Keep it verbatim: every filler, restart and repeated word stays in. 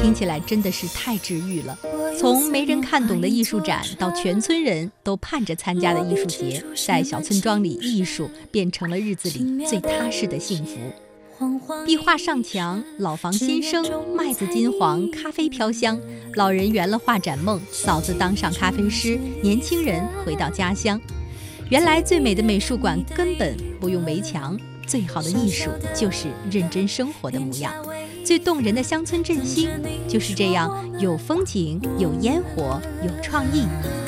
听起来真的是太治愈了。从没人看懂的艺术展到全村人都盼着参加的艺术节，在小村庄里，艺术变成了日子里最踏实的幸福。壁画上墙，老房新生，麦子金黄，咖啡飘香，老人圆了画展梦，嫂子当上咖啡师，年轻人回到家乡。原来最美的美术馆根本不用围墙，最好的艺术就是认真生活的模样。最动人的乡村振兴就是这样，有风景，有烟火，有创意，